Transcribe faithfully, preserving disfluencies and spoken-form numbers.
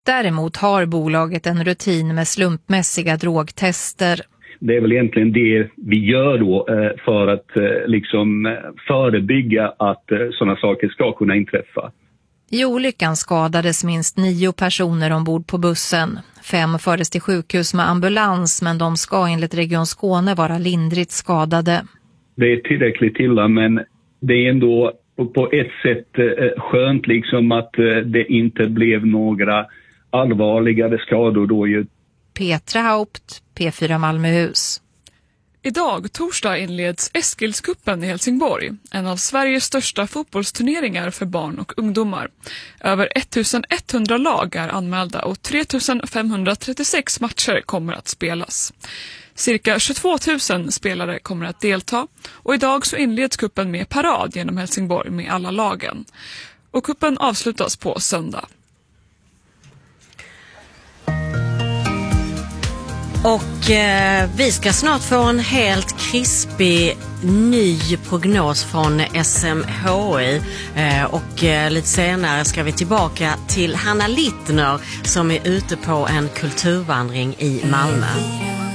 Däremot har bolaget en rutin med slumpmässiga drogtester. Det är väl egentligen det vi gör då för att liksom förebygga att sådana saker ska kunna inträffa. I olyckan skadades minst nio personer ombord på bussen. Fem fördes till sjukhus med ambulans, men de ska enligt Region Skåne vara lindrigt skadade. Det är tillräckligt illa, men det är ändå på ett sätt skönt liksom att det inte blev några allvarligare skador då ju. Petra Haupt, P fyra Malmöhus. Idag, torsdag, inleds Eskilskuppen i Helsingborg, en av Sveriges största fotbollsturneringar för barn och ungdomar. Över ettusenetthundra lag är anmälda och tre tusen femhundratrettiosex matcher kommer att spelas. Cirka tjugotvåtusen spelare kommer att delta och idag så inleds kuppen med parad genom Helsingborg med alla lagen. Och kuppen avslutas på söndag. Och eh, vi ska snart få en helt krispig ny prognos från S M H I eh, och eh, lite senare ska vi tillbaka till Hanna Littner som är ute på en kulturvandring i Malmö.